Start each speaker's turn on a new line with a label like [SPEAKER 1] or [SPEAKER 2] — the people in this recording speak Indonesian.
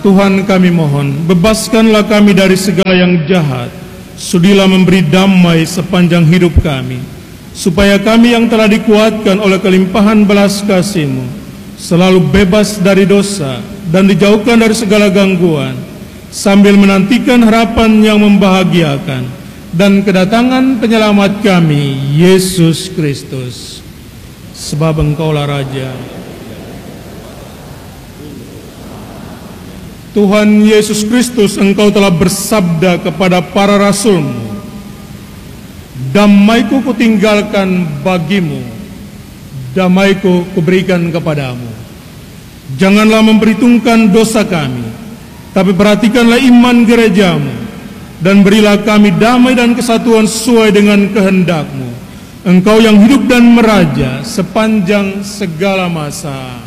[SPEAKER 1] Tuhan kami mohon, bebaskanlah kami dari segala yang jahat. Sudilah memberi damai sepanjang hidup kami, supaya kami yang telah dikuatkan oleh kelimpahan belas kasih-Mu selalu bebas dari dosa dan dijauhkan dari segala gangguan, sambil menantikan harapan yang membahagiakan dan kedatangan penyelamat kami, Yesus Kristus. Sebab Engkaulah Raja. Tuhan Yesus Kristus, Engkau telah bersabda kepada para rasul-Mu, damai-Ku kutinggalkan bagimu, damai-Ku kuberikan kepadamu. Janganlah memperhitungkan dosa kami, tapi perhatikanlah iman gereja-Mu, dan berilah kami damai dan kesatuan sesuai dengan kehendak-Mu. Engkau yang hidup dan meraja sepanjang segala masa.